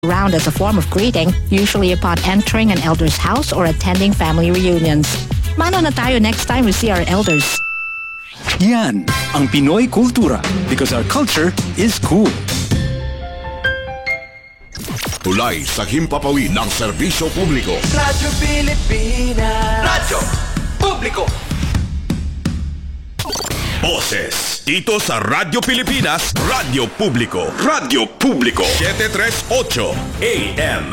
around as a form of greeting, usually upon entering an elder's house or attending family reunions. Mano na tayo next time we see our elders. Yan ang Pinoy kultura because our culture is cool. Tulay sa himpapawid ng serbisyo publiko. Radyo Pilipinas. Radyo Publiko. Boses dito sa Radyo Pilipinas, Radyo Publiko. Radyo Publiko 738 AM.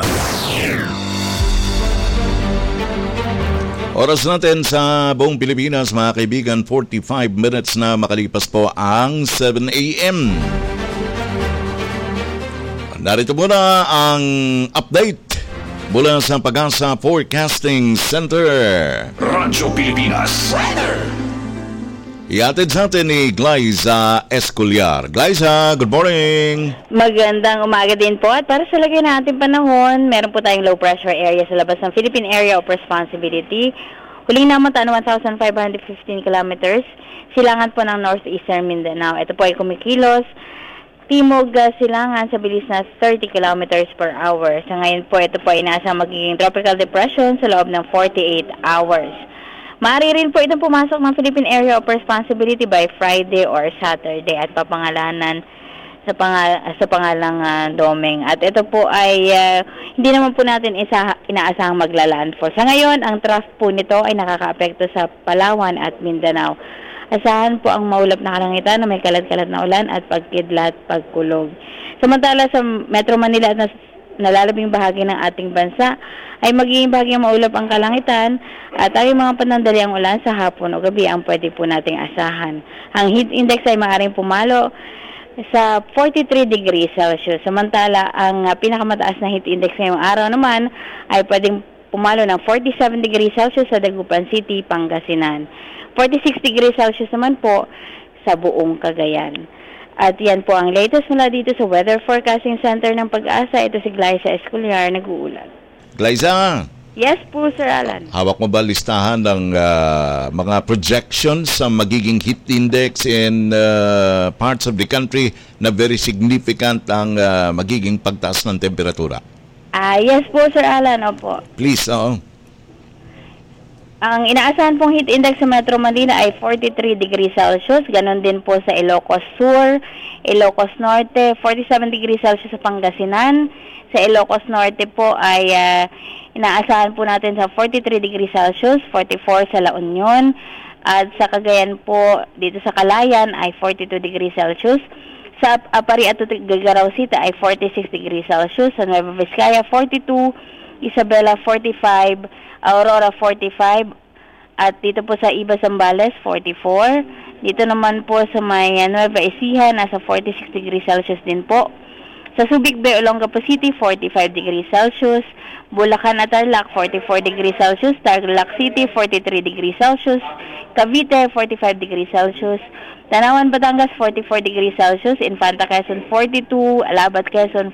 Oras natin sa buong Pilipinas, mga kaibigan, 45 minutes na makalipas po ang 7 AM. Narito muna ang update mula sa Pag-asa Forecasting Center. Radyo Pilipinas Weather. Iatid sa atin ni Glyza Esculiar. Glyza, good morning. Magandang umaga din po. At para sa lagay natin panahon, meron po tayong low pressure area sa labas ng Philippine Area of Responsibility. Huling namataan 1,515 kilometers. Silangan po ng northeastern Mindanao. Ito po ay kumikilos timog silangan sa bilis na 30 kilometers per hour. Sa ngayon po, ito po ay nasa magiging tropical depression sa loob ng 48 hours. Maaari rin po itong pumasok ng Philippine Area of Responsibility by Friday or Saturday at papangalanan sa pangalang Doming. At ito po ay hindi naman po natin inaasahang maglalandfall. Sa ngayon, ang trough po nito ay nakakaapekto sa Palawan at Mindanao. Asahan po ang maulap na kalangitan na may kalat-kalat na ulan at pagkidlat, pagkulog. Samantala sa Metro Manila at nalalabing bahagi ng ating bansa ay magiging bahagyang maulap ang kalangitan at ay mga panandaliang ulan sa hapon o gabi ang pwede po nating asahan. Ang heat index ay maaaring pumalo sa 43 degrees Celsius. Samantala, ang pinakamataas na heat index ngayong araw naman ay pwedeng pumalo ng 47 degrees Celsius sa Dagupan City, Pangasinan. 46 degrees Celsius naman po sa buong Cagayan. At yan po ang latest mula dito sa Weather Forecasting Center ng Pag-asa. Ito si Glyza Esculiar, nag-uulat. Glyza! Yes po, Sir Alan. Hawak mo ba listahan ng mga projections sa magiging heat index in parts of the country na very significant ang magiging pagtaas ng temperatura? Yes po, Sir Alan. Opo. Please, oo. Ang inaasahan pong heat index sa Metro Manila ay 43 degrees Celsius. Ganon din po sa Ilocos Sur, Ilocos Norte, 47 degrees Celsius sa Pangasinan. Sa Ilocos Norte po ay inaasahan po natin sa 43 degrees Celsius, 44 sa La Union. At sa Cagayan po, dito sa Calayan ay 42 degrees Celsius. Sa Apari at Gagaraw City ay 46 degrees Celsius. Sa Nueva Vizcaya, 42. Isabela, 45. Aurora 45 at dito po sa Iba Zambales 44. Dito naman po sa may Nueva Ecija nasa 46 degrees Celsius din po. Sa Subic Bay, Olongapo City 45 degrees Celsius. Bulacan at Tarlac 44 degrees Celsius. Tarlac City 43 degrees Celsius. Cavite 45 degrees Celsius. Tanawan, Batangas 44 degrees Celsius. Infanta, Quezon 42. Alabat, Quezon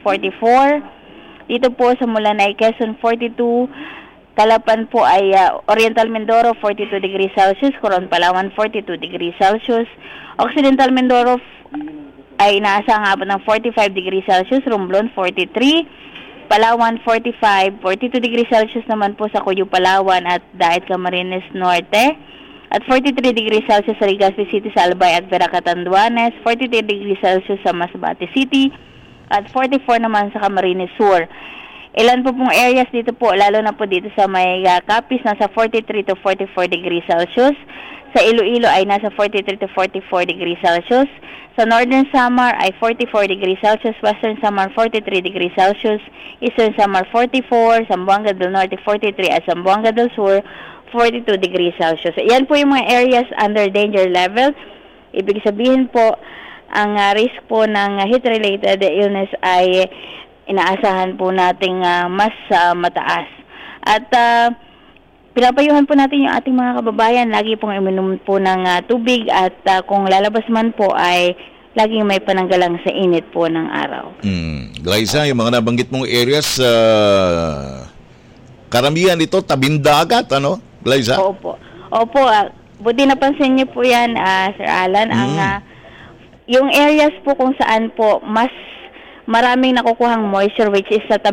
44. Dito po sa Mulanay, Quezon 42. Calapan po ay Oriental Mindoro 42 degrees Celsius, Coron, Palawan 42 degrees Celsius. Occidental Mindoro ay inaasahang abot ng 45 degrees Celsius, Romblon 43, Palawan 45, 42 degrees Celsius naman po sa Cuyo, Palawan at Daet, Camarines Norte. At 43 degrees Celsius sa Legazpi City, sa Albay at Vera, Catanduanes, 43 degrees Celsius sa Masbate City at 44 naman sa Camarines Sur. Ilan po pong areas dito po, lalo na po dito sa may Capiz, nasa 43 to 44 degrees Celsius. Sa Iloilo ay nasa 43 to 44 degrees Celsius. Sa Northern Samar ay 44 degrees Celsius. Western Samar 43 degrees Celsius. Eastern Samar 44. Zamboanga del Norte 43 at Zamboanga del Sur 42 degrees Celsius. Yan po yung mga areas under danger level. Ibig sabihin po, ang risk po ng heat-related illness ay inaasahan po nating mas mataas. At pinapayuhan po natin yung ating mga kababayan, lagi pong uminom po ng tubig at kung lalabas man po ay laging may pananggalang sa init po ng araw. Glyza, yung mga nabanggit mong areas, karamihan ito tabing dagat, ano, Glyza? Opo. Buti napansin niyo po yan, Sir Alan, yung areas po kung saan po mas maraming nakukuhang moisture which is sa